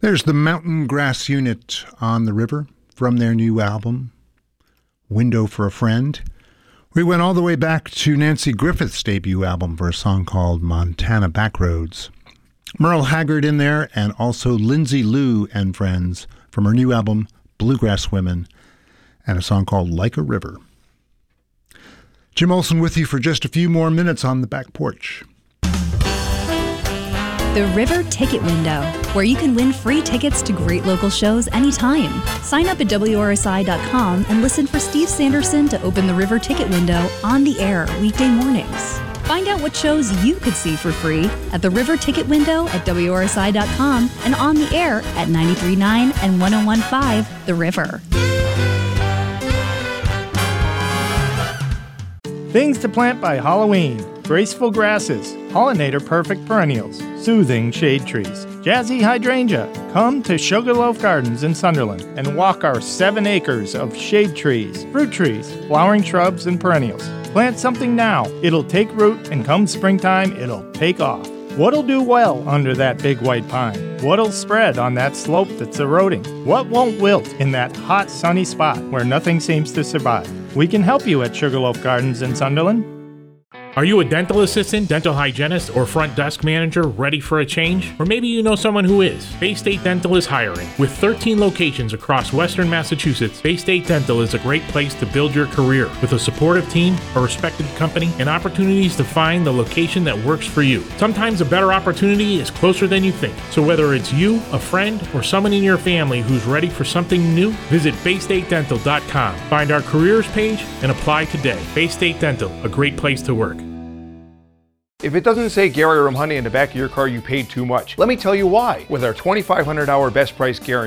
There's the Mountain Grass Unit on the River from their new album, Window for a Friend. We went all the way back to Nancy Griffith's debut album for a song called Montana Backroads. Merle Haggard in there, and also Lindsay Lou and Friends from her new album, Bluegrass Women, and a song called Like a River. Jim Olson with you for just a few more minutes on the back porch. The River Ticket Window, where you can win free tickets to great local shows anytime. Sign up at WRSI.com and listen for Steve Sanderson to open the River Ticket Window on the air weekday mornings. Find out what shows you could see for free at the River Ticket Window at WRSI.com and on the air at 93.9 and 101.5 The River. Things to plant by Halloween. Graceful grasses, pollinator-perfect perennials, soothing shade trees, jazzy hydrangea. Come to Sugarloaf Gardens in Sunderland and walk our 7 acres of shade trees, fruit trees, flowering shrubs, and perennials. Plant something now. It'll take root, and come springtime, it'll take off. What'll do well under that big white pine? What'll spread on that slope that's eroding? What won't wilt in that hot, sunny spot where nothing seems to survive? We can help you at Sugarloaf Gardens in Sunderland. Are you a dental assistant, dental hygienist, or front desk manager ready for a change? Or maybe you know someone who is. Bay State Dental is hiring. With 13 locations across Western Massachusetts, Bay State Dental is a great place to build your career with a supportive team, a respected company, and opportunities to find the location that works for you. Sometimes a better opportunity is closer than you think. So whether it's you, a friend, or someone in your family who's ready for something new, visit BayStateDental.com. Find our careers page and apply today. Bay State Dental, a great place to work. If it doesn't say Gary Rumhoney in the back of your car, you paid too much. Let me tell you why. With our 2,500 hour best price guarantee,